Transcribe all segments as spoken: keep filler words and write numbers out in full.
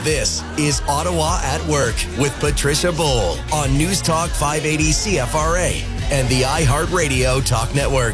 This is Ottawa at Work with Patricia Bowl on News Talk five eighty C F R A and the iHeartRadio Talk Network.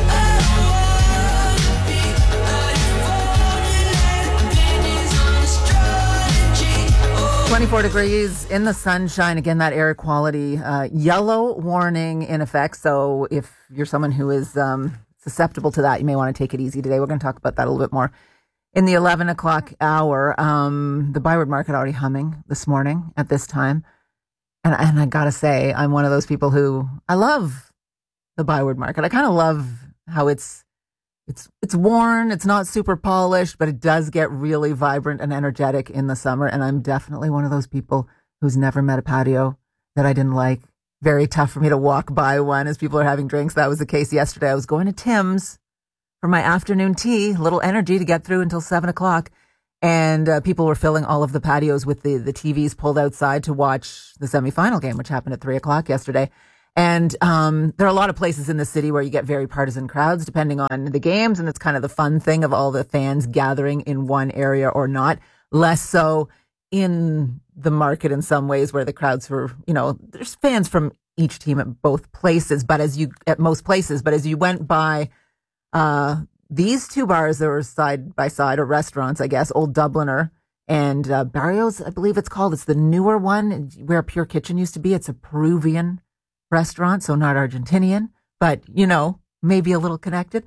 twenty-four degrees in the sunshine. Again, that air quality uh, yellow warning in effect. So if you're someone who is um, susceptible to that, you may want to take it easy today. We're going to talk about that a little bit more in the eleven o'clock hour. Um, the Byward Market already humming this morning at this time. And, and I got to say, I'm one of those people who, I love the Byward Market. I kind of love how it's It's it's worn, it's not super polished, but it does get really vibrant and energetic in the summer. And I'm definitely one of those people who's never met a patio that I didn't like. Very tough for me to walk by one as people are having drinks. That was the case yesterday. I was going to Tim's for my afternoon tea, a little energy to get through until seven o'clock. And uh, people were filling all of the patios with the, the T Vs pulled outside to watch the semifinal game, which happened at three o'clock yesterday. And um, there are a lot of places in the city where you get very partisan crowds depending on the games. And it's kind of the fun thing of all the fans gathering in one area or not. Less so in the market in some ways where the crowds were, you know, there's fans from each team at both places, but as you, at most places, but as you went by uh, these two bars that were side by side, or restaurants, I guess, Old Dubliner and uh, Barrios, I believe it's called. It's the newer one where Pure Kitchen used to be. It's a Peruvian restaurant, so not Argentinian, but, you know, maybe a little connected.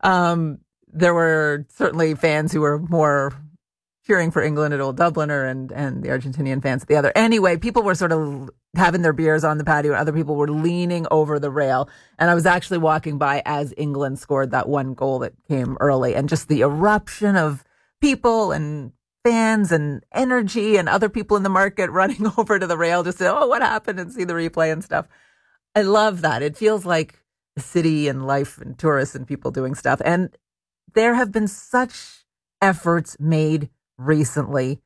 Um, there were certainly fans who were more cheering for England at Old Dubliner and, and the Argentinian fans at the other. Anyway, people were sort of having their beers on the patio. Other people were leaning over the rail. And I was actually walking by as England scored that one goal that came early. And just the eruption of people and fans and energy and other people in the market running over to the rail just to, oh, what happened, and see the replay and stuff. I love that. It feels like a city and life and tourists and people doing stuff. And there have been such efforts made recently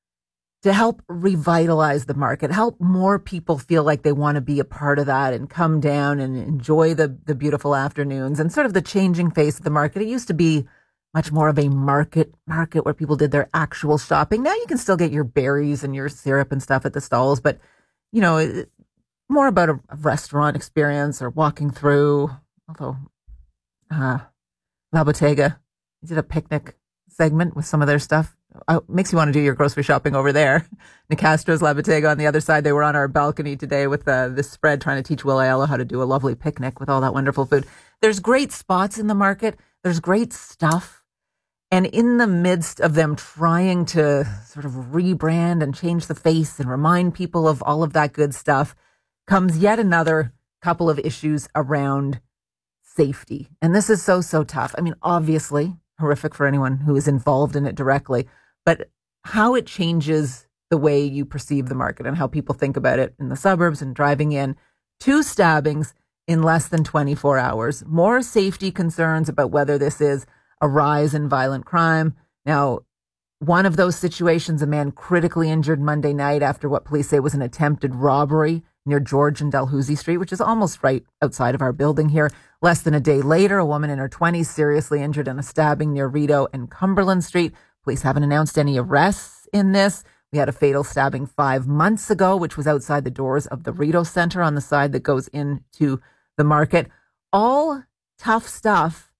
to help revitalize the market, help more people feel like they want to be a part of that and come down and enjoy the, the beautiful afternoons and sort of the changing face of the market. It used to be much more of a market market where people did their actual shopping. Now you can still get your berries and your syrup and stuff at the stalls, but, you know, it, more about a restaurant experience or walking through, although uh, La Bottega did a picnic segment with some of their stuff. It makes you want to do your grocery shopping over there. Nicastro's La Bottega on the other side. They were on our balcony today with uh, this spread trying to teach Will Ayala how to do a lovely picnic with all that wonderful food. There's great spots in the market. There's great stuff. And in the midst of them trying to sort of rebrand and change the face and remind people of all of that good stuff, comes yet another couple of issues around safety. And this is so, so tough. I mean, obviously horrific for anyone who is involved in it directly, but how it changes the way you perceive the market and how people think about it in the suburbs and driving in. Two stabbings in less than twenty-four hours. More safety concerns about whether this is a rise in violent crime. Now, one of those situations, a man critically injured Monday night after what police say was an attempted robbery near George and Dalhousie Street, which is almost right outside of our building here. Less than a day later, a woman in her twenties seriously injured in a stabbing near Rideau and Cumberland Street. Police haven't announced any arrests in this. We had a fatal stabbing five months ago, which was outside the doors of the Rideau Center on the side that goes into the market. All tough stuff,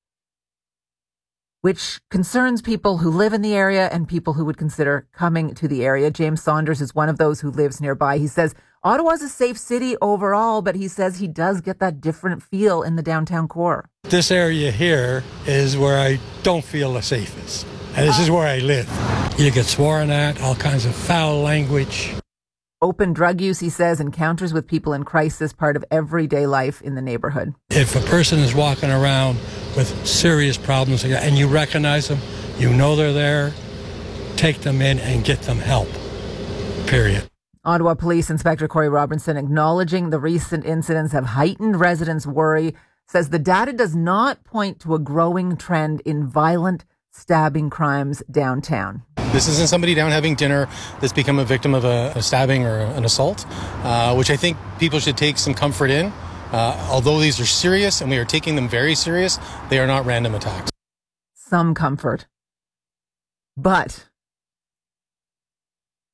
which concerns people who live in the area and people who would consider coming to the area. James Saunders is one of those who lives nearby. He says Ottawa's a safe city overall, but he says he does get that different feel in the downtown core. This area here is where I don't feel the safest. And this is where I live. You get sworn at, all kinds of foul language. Open drug use, he says, encounters with people in crisis, part of everyday life in the neighborhood. If a person is walking around with serious problems and you recognize them, you know they're there, take them in and get them help, period. Ottawa Police Inspector Corey Robertson, acknowledging the recent incidents have heightened residents' worry, says the data does not point to a growing trend in violent stabbing crimes downtown. This isn't somebody down having dinner that's become a victim of a, a stabbing or an assault, uh, which I think people should take some comfort in. Uh, although these are serious and we are taking them very serious, they are not random attacks. Some comfort. But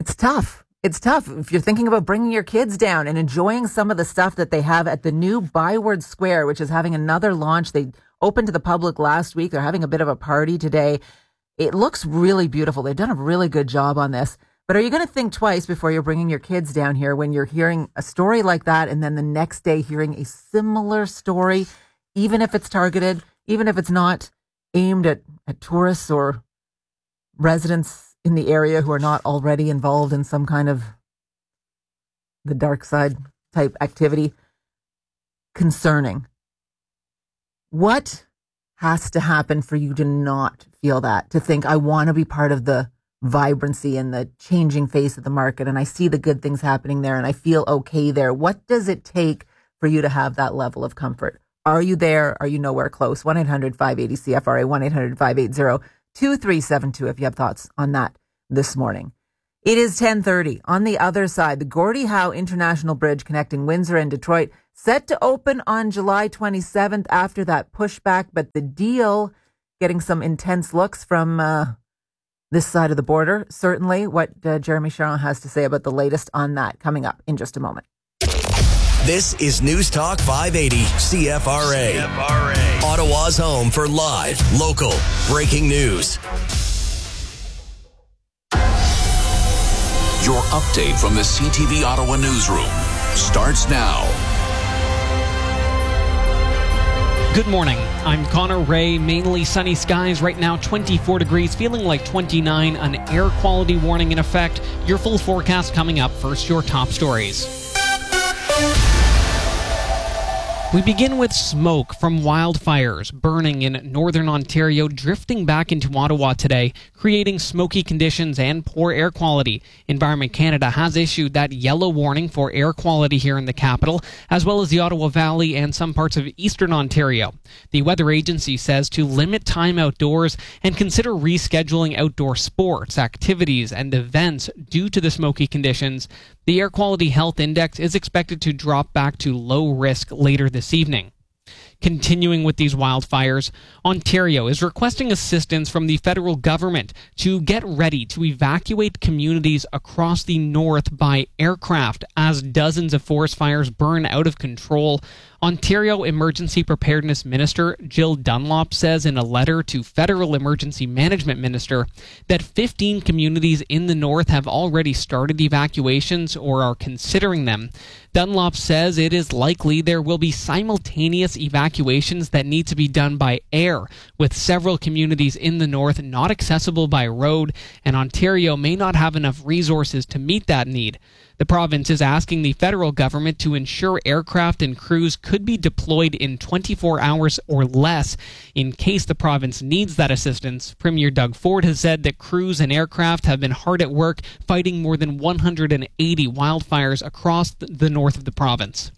it's tough. It's tough. If you're thinking about bringing your kids down and enjoying some of the stuff that they have at the new Byward Square, which is having another launch. They opened to the public last week. They're having a bit of a party today. It looks really beautiful. They've done a really good job on this. But are you going to think twice before you're bringing your kids down here when you're hearing a story like that and then the next day hearing a similar story, even if it's targeted, even if it's not aimed at, at tourists or residents in the area who are not already involved in some kind of the dark side type activity? Concerning. What has to happen for you to not feel that, to think, I want to be part of the vibrancy and the changing face of the market, and I see the good things happening there, and I feel okay there? What does it take for you to have that level of comfort? Are you there? Are you nowhere close? one eight hundred five eight zero C F R A, one eight hundred five eight zero two three seven two if you have thoughts on that this morning. It is ten thirty. On the other side, the Gordie Howe International Bridge connecting Windsor and Detroit set to open on July twenty-seventh after that pushback, but the deal getting some intense looks from uh, this side of the border. Certainly what uh, Jeremy Charron has to say about the latest on that coming up in just a moment. This is News Talk five eighty C F R A. C F R A. Ottawa's home for live, local, breaking news. Your update from the C T V Ottawa newsroom starts now. Good morning. I'm Connor Ray. Mainly sunny skies right now, twenty-four degrees, feeling like twenty-nine. An air quality warning in effect. Your full forecast coming up. First, your top stories. We begin with smoke from wildfires burning in northern Ontario, drifting back into Ottawa today, creating smoky conditions and poor air quality. Environment Canada has issued that yellow warning for air quality here in the capital, as well as the Ottawa Valley and some parts of eastern Ontario. The weather agency says to limit time outdoors and consider rescheduling outdoor sports, activities, and events due to the smoky conditions. The Air Quality Health Index is expected to drop back to low risk later this evening. Continuing with these wildfires, Ontario is requesting assistance from the federal government to get ready to evacuate communities across the north by aircraft as dozens of forest fires burn out of control. Ontario Emergency Preparedness Minister Jill Dunlop says in a letter to Federal Emergency Management Minister that fifteen communities in the north have already started evacuations or are considering them. Dunlop says it is likely there will be simultaneous evacuations that need to be done by air, with several communities in the north not accessible by road, and Ontario may not have enough resources to meet that need. The province is asking the federal government to ensure aircraft and crews could be deployed in twenty-four hours or less in case the province needs that assistance. Premier Doug Ford has said that crews and aircraft have been hard at work fighting more than one hundred eighty wildfires across the north of the province.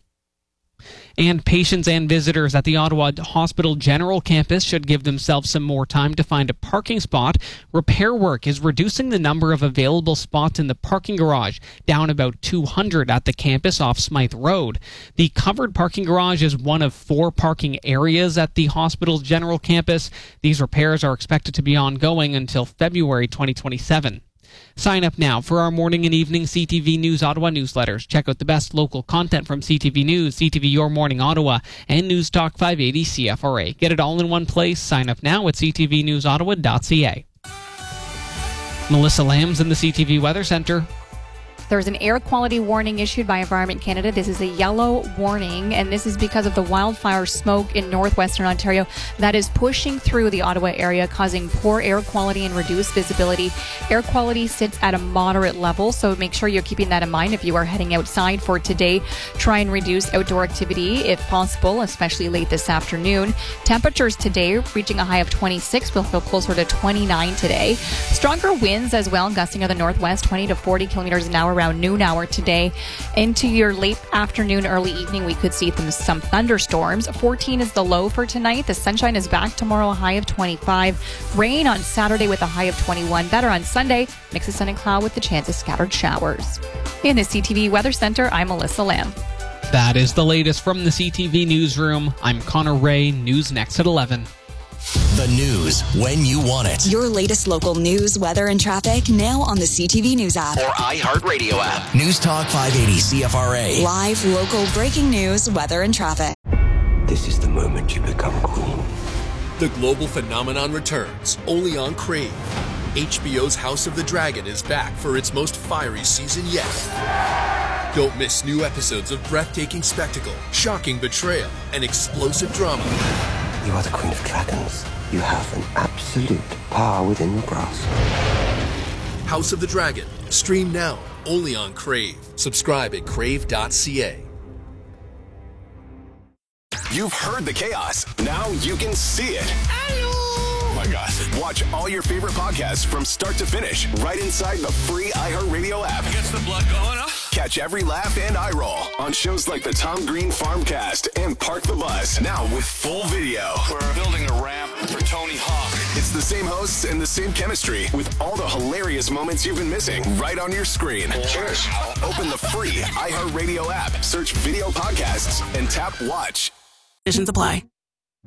And patients and visitors at the Ottawa Hospital General Campus should give themselves some more time to find a parking spot. Repair work is reducing the number of available spots in the parking garage, down about two hundred at the campus off Smythe Road. The covered parking garage is one of four parking areas at the hospital's General Campus. These repairs are expected to be ongoing until February twenty twenty-seven. Sign up now for our morning and evening C T V News Ottawa newsletters. Check out the best local content from C T V News, C T V Your Morning Ottawa, and News Talk five eighty C F R A. Get it all in one place. Sign up now at c t v news ottawa dot c a. Melissa Lambs in the C T V Weather Centre. There's an air quality warning issued by Environment Canada. This is a yellow warning, and this is because of the wildfire smoke in northwestern Ontario that is pushing through the Ottawa area, causing poor air quality and reduced visibility. Air quality sits at a moderate level, so make sure you're keeping that in mind if you are heading outside for today. Try and reduce outdoor activity if possible, especially late this afternoon. Temperatures today reaching a high of twenty-six. We'll feel closer to twenty-nine today. Stronger winds as well, gusting of the northwest, twenty to forty kilometers an hour around noon hour today. Into your late afternoon, early evening, we could see some thunderstorms. fourteen is the low for tonight. The sunshine is back tomorrow, a high of twenty-five. Rain on Saturday with a high of twenty-one. Better on Sunday, mix of sun and cloud with the chance of scattered showers. In the C T V Weather Center, I'm Melissa Lamb. That is the latest from the C T V Newsroom. I'm Connor Ray. News next at eleven. The news when you want it. Your latest local news, weather, and traffic now on the C T V News app. Or iHeartRadio app. News Talk five eighty C F R A. Live, local, breaking news, weather, and traffic. This is the moment you become queen. The global phenomenon returns, only on Crave. H B O's House of the Dragon is back for its most fiery season yet. Don't miss new episodes of breathtaking spectacle, shocking betrayal, and explosive drama. You are the Queen of Dragons. You have an absolute power within your grasp. House of the Dragon. Stream now, only on Crave. Subscribe at crave dot c a. You've heard the chaos. Now you can see it. Oh my gosh. Watch all your favorite podcasts from start to finish right inside the free iHeartRadio app. Gets the blood going, huh? Catch every laugh and eye roll on shows like the Tom Green Farmcast and Park the Bus. Now with full video. We're building a ramp for Tony Hawk. It's the same hosts and the same chemistry with all the hilarious moments you've been missing right on your screen. Cheers. Open the free iHeartRadio app, search video podcasts, and tap watch. Conditions apply.